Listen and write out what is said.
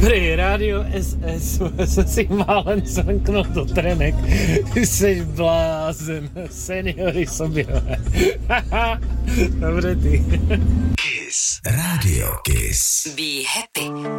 Prý rádio SS se si málem zamknout do trenek. Ty jsi blázen, seniory soběle. Dobře ty. Kiss. Radio Kiss. Be happy.